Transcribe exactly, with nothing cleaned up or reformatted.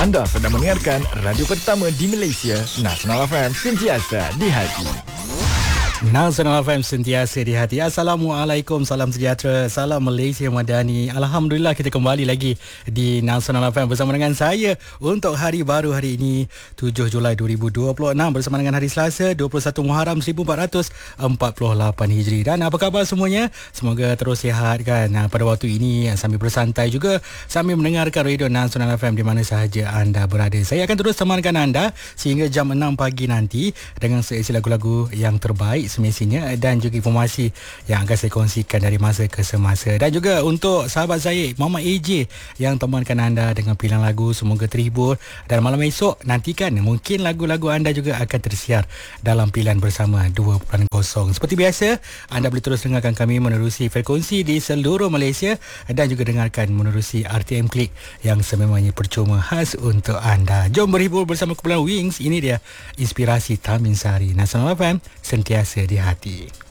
Anda sedang mendengarkan radio pertama di Malaysia, Nasional F M, sentiasa di hati. Nasional F M sentiasa di hati. Assalamualaikum, salam sejahtera, salam Malaysia Madani. Alhamdulillah kita kembali lagi di Nasional F M bersama dengan saya untuk hari baru hari ini tujuh Julai dua ribu dua puluh enam bersama dengan hari Selasa dua puluh satu Muharram seribu empat ratus empat puluh lapan Hijri. Dan apa khabar semuanya? Semoga terus sihat kan pada waktu ini, sambil bersantai juga sambil mendengarkan radio Nasional F M di mana sahaja anda berada. Saya akan terus temankan anda sehingga jam enam pagi nanti dengan seisi lagu-lagu yang terbaik semestinya dan juga informasi yang akan saya kongsikan dari masa ke semasa. Dan juga untuk sahabat saya Muhammad A J yang temankan anda dengan pilihan lagu, semoga terhibur. Dan malam esok nantikan mungkin lagu-lagu anda juga akan tersiar dalam pilihan bersama dua titik kosong. Seperti biasa, anda boleh terus dengarkan kami menerusi frekuensi di seluruh Malaysia dan juga dengarkan menerusi R T M Klik yang sememangnya percuma khas untuk anda. Jom berhibur bersama kumpulan Wings. Ini dia Inspirasi Tamin Sari. Nasional F M sentiasa di hati.